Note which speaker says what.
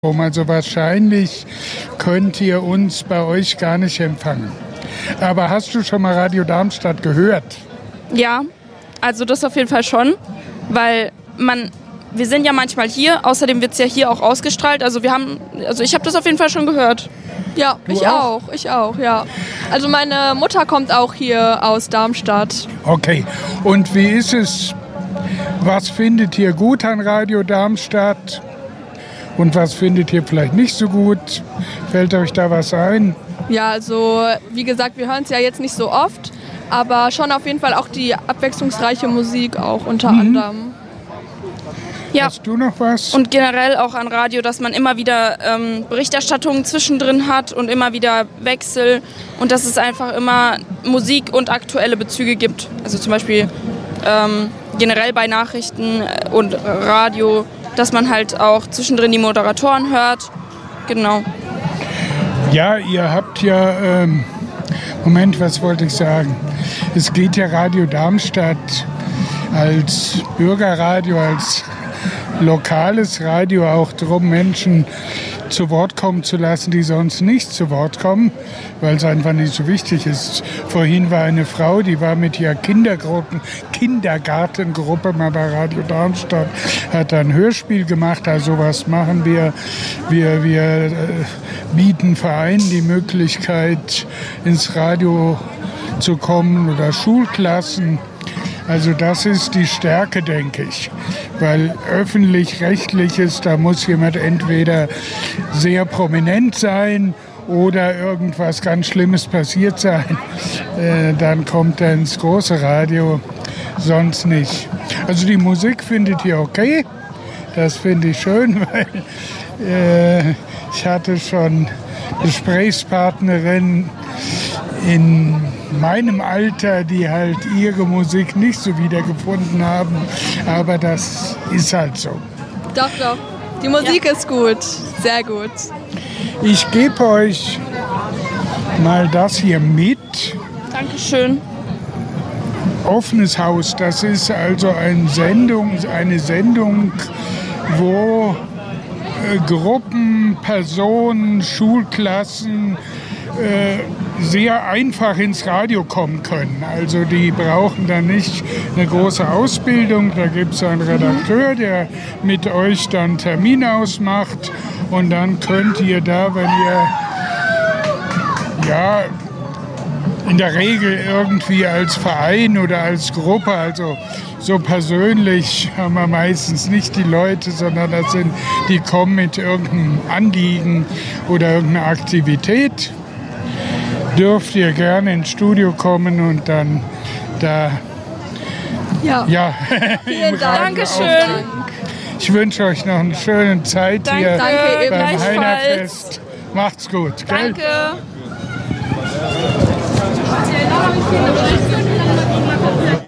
Speaker 1: Also wahrscheinlich könnt ihr uns bei euch gar nicht empfangen. Aber hast du schon mal Radio Darmstadt gehört?
Speaker 2: Ja, also das auf jeden Fall schon, weil wir sind ja manchmal hier, außerdem wird es ja hier auch ausgestrahlt, also ich habe das auf jeden Fall schon gehört.
Speaker 3: Ja, ich auch, ja. Also meine Mutter kommt auch hier aus Darmstadt.
Speaker 1: Okay, und wie ist es, was findet ihr gut an Radio Darmstadt? Und was findet ihr vielleicht nicht so gut? Fällt euch da was ein?
Speaker 3: Ja, also wie gesagt, wir hören es ja jetzt nicht so oft, aber schon auf jeden Fall auch die abwechslungsreiche Musik auch unter anderem.
Speaker 2: Ja.
Speaker 1: Hast du noch was?
Speaker 2: Und generell auch an Radio, dass man immer wieder Berichterstattungen zwischendrin hat und immer wieder Wechsel und dass es einfach immer Musik und aktuelle Bezüge gibt. Also zum Beispiel generell bei Nachrichten und Radio, dass man halt auch zwischendrin die Moderatoren hört. Genau.
Speaker 1: Ja, ihr habt ja, Moment, was wollte ich sagen? Es geht ja Radio Darmstadt als Bürgerradio, als lokales Radio auch darum, Menschen zu Wort kommen zu lassen, die sonst nicht zu Wort kommen, weil es einfach nicht so wichtig ist. Vorhin war eine Frau, die war mit ihrer Kindergartengruppe mal bei Radio Darmstadt, hat ein Hörspiel gemacht, also sowas machen wir. Wir bieten Vereinen die Möglichkeit, ins Radio zu kommen oder Schulklassen. Also das ist die Stärke, denke ich, weil öffentlich-rechtliches, da muss jemand entweder sehr prominent sein oder irgendwas ganz Schlimmes passiert sein. Dann kommt er ins große Radio, sonst nicht. Also die Musik findet ihr okay, das finde ich schön, weil ich hatte schon Gesprächspartnerinnen in meinem Alter, die halt ihre Musik nicht so wiedergefunden haben. Aber das ist halt so.
Speaker 3: Doch. Die Musik ist gut. Sehr gut.
Speaker 1: Ich gebe euch mal das hier mit.
Speaker 2: Dankeschön.
Speaker 1: Offenes Haus, das ist also eine Sendung, wo Gruppen, Personen, Schulklassen sehr einfach ins Radio kommen können. Also die brauchen dann nicht eine große Ausbildung. Da gibt es einen Redakteur, der mit euch dann Termine ausmacht. Und dann könnt ihr da, wenn ihr in der Regel irgendwie als Verein oder als Gruppe, also so persönlich haben wir meistens nicht die Leute, sondern die kommen mit irgendeinem Anliegen oder irgendeiner Aktivität. Dürft ihr gerne ins Studio kommen und dann da
Speaker 3: Vielen Dank.
Speaker 2: Dankeschön.
Speaker 1: Ich wünsche euch noch eine schöne Zeit hier beim Heinerfest. Macht's gut.
Speaker 2: Danke.
Speaker 1: Gell?